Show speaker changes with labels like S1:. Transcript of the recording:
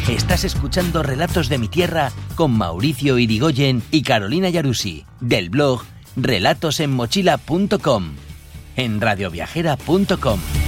S1: Estás escuchando Relatos de mi Tierra con Mauricio Irigoyen y Carolina Yarusi, del blog relatosenmochila.com, en radioviajera.com.